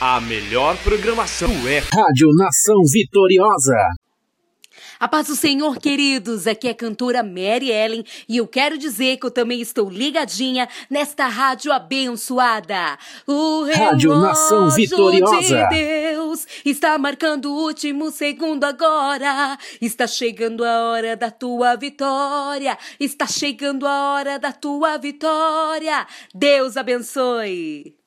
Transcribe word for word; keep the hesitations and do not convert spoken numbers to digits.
A melhor programação é Rádio Nação Vitoriosa. A paz do Senhor, queridos, aqui é a cantora Mary Ellen e eu quero dizer que eu também estou ligadinha nesta rádio abençoada. O Rádio Nação Vitoriosa. de Deus está marcando o último segundo agora. Está chegando a hora da tua vitória. Está chegando a hora da tua vitória. Deus abençoe.